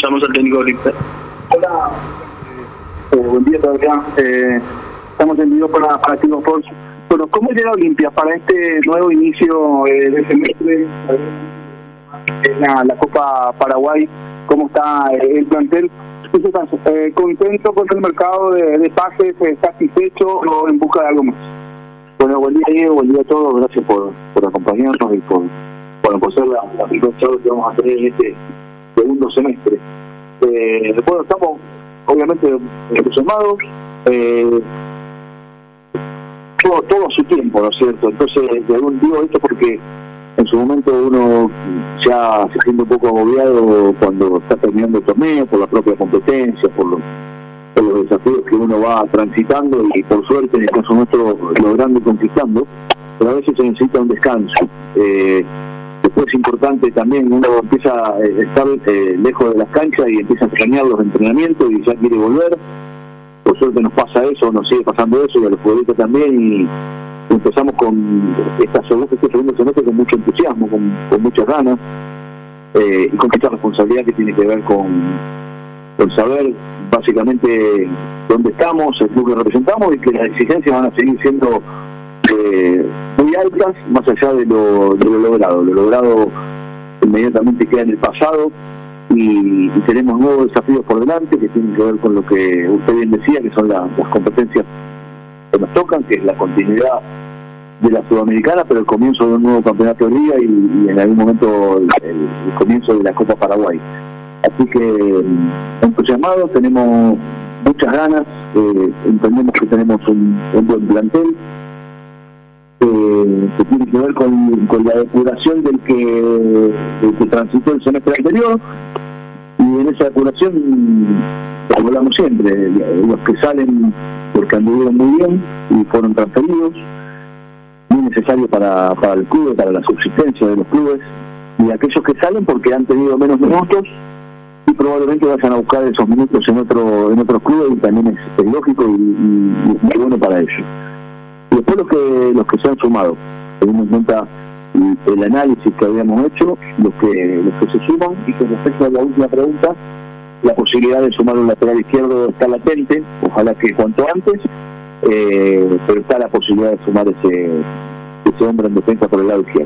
escuchamos al técnico de Olimpia. Hola, buen día todavía. Estamos en vivo para Activo Sports. Bueno, ¿cómo llega Olimpia para este nuevo inicio del semestre? La Copa Paraguay, ¿cómo está el plantel? ¿Contento con el mercado de pases? ¿Está satisfecho o en busca de algo más? Bueno, buen día Diego, buen día a todos, gracias por acompañarnos y por ser la primera charla que vamos a tener en este segundo semestre. Bueno, estamos obviamente entusiasmados, todo a su tiempo, ¿no es cierto? Entonces, de algún digo esto porque en su momento uno ya se siente un poco agobiado cuando está terminando el torneo, por la propia competencia, por los desafíos que uno va transitando y por suerte en el caso nuestro logrando y conquistando, pero a veces se necesita un descanso. Después es importante también, uno empieza a estar lejos de las canchas y empieza a extrañar los entrenamientos y ya quiere volver. Por suerte nos pasa eso, nos sigue pasando eso y a los futbolistas también, y empezamos con este segundo semestre con mucho entusiasmo, con muchas ganas y con mucha responsabilidad que tiene que ver con saber básicamente dónde estamos, el club que representamos, y que las exigencias van a seguir siendo muy altas, más allá de lo logrado. Lo logrado inmediatamente queda en el pasado y tenemos nuevos desafíos por delante que tienen que ver con lo que usted bien decía, que son las competencias que nos tocan, que es la continuidad de la Sudamericana, pero el comienzo de un nuevo campeonato de liga y en algún momento el comienzo de la Copa Paraguay. Así que entusiasmados, tenemos muchas ganas, entendemos que tenemos un buen plantel que tiene que ver con la depuración del que transitó el semestre anterior, y en esa depuración, como hablamos siempre, los que salen porque anduvieron muy bien y fueron transferidos, muy necesario para el club, para la subsistencia de los clubes, y aquellos que salen porque han tenido menos minutos y probablemente vayan a buscar esos minutos en otros clubes, y también es lógico y muy bueno para ellos. Y después los que se han sumado, teniendo en cuenta el análisis que habíamos hecho, los que se suman. Y con respecto a la última pregunta, la posibilidad de sumar un lateral izquierdo está latente, ojalá que cuanto antes, pero está la posibilidad de sumar ese hombre en defensa por el lado izquierdo.